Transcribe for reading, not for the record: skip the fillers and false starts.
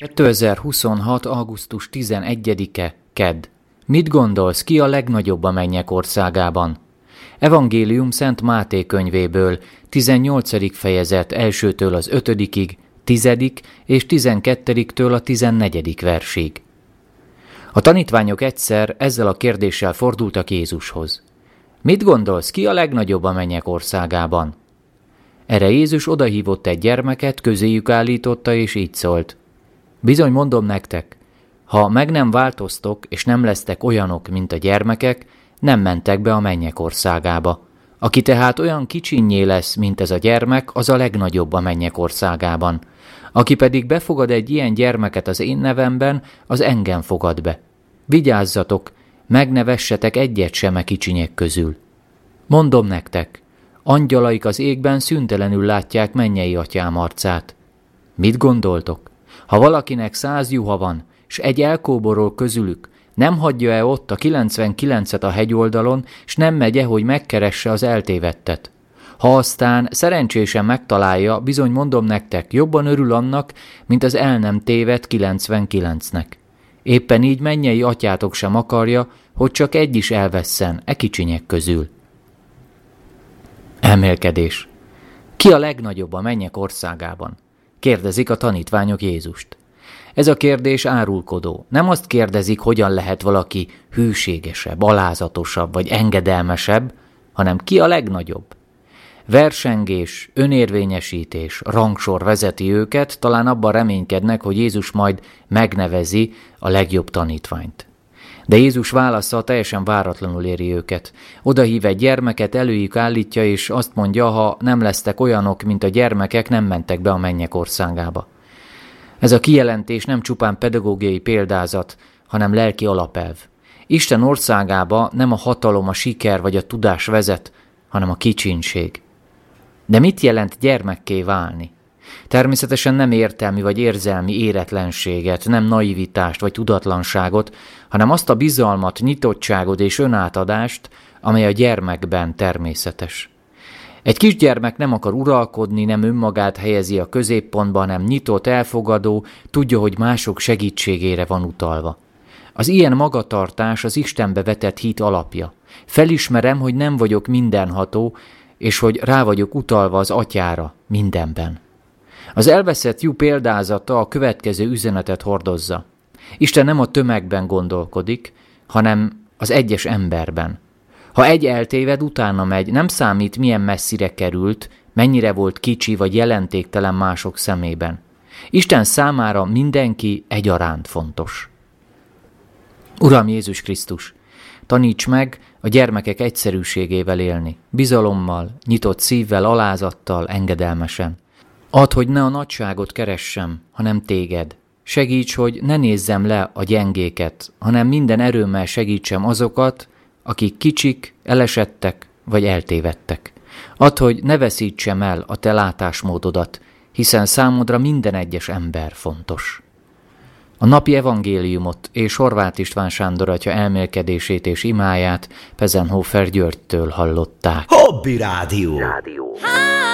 2026. augusztus 11-e, kedd. Mit gondolsz, ki a legnagyobb a mennyek országában? Evangélium Szent Máté könyvéből, 18. fejezet 1-től az 5-ig, 10. és 12-től a 14. versig. A tanítványok egyszer ezzel a kérdéssel fordultak Jézushoz. Mit gondolsz, ki a legnagyobb a mennyek országában? Erre Jézus odahívott egy gyermeket, közéjük állította, és így szólt. Bizony mondom nektek, ha meg nem változtok, és nem lesztek olyanok, mint a gyermekek, nem mentek be a mennyek országába. Aki tehát olyan kicsinnyé lesz, mint ez a gyermek, az a legnagyobb a mennyek országában. Aki pedig befogad egy ilyen gyermeket az én nevemben, az engem fogad be. Vigyázzatok, meg ne vessetek egyet sem a kicsinyek közül. Mondom nektek, angyalaik az égben szüntelenül látják mennyei atyám arcát. Mit gondoltok? Ha valakinek 100 juha van, s egy elkóborol közülük, nem hagyja-e ott a 99-et a hegyoldalon, s nem megy-e, hogy megkeresse az eltévedtet? Ha aztán szerencsésen megtalálja, bizony mondom nektek, jobban örül annak, mint az el nem tévedt 99-nek. Éppen így mennyei atyátok sem akarja, hogy csak egy is elvesszen e kicsinyek közül. Elmélkedés. Ki a legnagyobb a mennyek országában? Kérdezik a tanítványok Jézust. Ez a kérdés árulkodó. Nem azt kérdezik, hogyan lehet valaki hűségesebb, alázatosabb vagy engedelmesebb, hanem ki a legnagyobb. Versengés, önérvényesítés, rangsor vezeti őket, talán abban reménykednek, hogy Jézus majd megnevezi a legjobb tanítványt. De Jézus válasza teljesen váratlanul éri őket. Odahív egy gyermeket, előjük állítja, és azt mondja, ha nem lesztek olyanok, mint a gyermekek, nem mentek be a mennyek országába. Ez a kijelentés nem csupán pedagógiai példázat, hanem lelki alapelv. Isten országába nem a hatalom, a siker vagy a tudás vezet, hanem a kicsinség. De mit jelent gyermekké válni? Természetesen nem értelmi vagy érzelmi éretlenséget, nem naivitást vagy tudatlanságot, hanem azt a bizalmat, nyitottságot és önátadást, amely a gyermekben természetes. Egy kisgyermek nem akar uralkodni, nem önmagát helyezi a középpontba, hanem nyitott, elfogadó, tudja, hogy mások segítségére van utalva. Az ilyen magatartás az Istenbe vetett hit alapja. Felismerem, hogy nem vagyok mindenható, és hogy rá vagyok utalva az Atyára mindenben. Az elveszett lyuk példázata a következő üzenetet hordozza. Isten nem a tömegben gondolkodik, hanem az egyes emberben. Ha egy eltéved, utána megy, nem számít, milyen messzire került, mennyire volt kicsi vagy jelentéktelen mások szemében. Isten számára mindenki egyaránt fontos. Uram Jézus Krisztus, taníts meg a gyermekek egyszerűségével élni, bizalommal, nyitott szívvel, alázattal, engedelmesen. Add, hogy ne a nagyságot keressem, hanem téged. Segíts, hogy ne nézzem le a gyengéket, hanem minden erőmmel segítsem azokat, akik kicsik, elesettek vagy eltévedtek. Add, hogy ne veszítsem el a te látásmódodat, hiszen számodra minden egyes ember fontos. A napi evangéliumot és Horváth István Sándor atya elmélkedését és imáját Pezenhofer Györgytől hallották. Hobby Rádió.